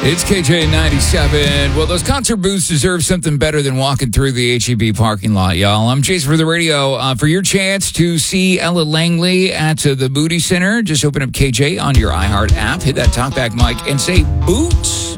It's KJ 97. Well, those concert booths deserve something better than walking through the HEB parking lot, y'all. I'm Jason for the radio. For your chance to see Ella Langley at the Moody Center, just open up KJ on your iHeart app, hit that talkback mic, and say Boots.